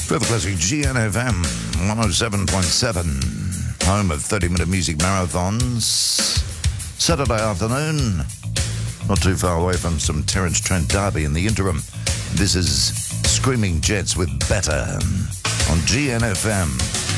Forever Classic GNFM 107.7, home of 30-minute music marathons. Saturday afternoon, not too far away from some Terence Trent D'Arby in the interim. This is Screaming Jets with Better on GNFM.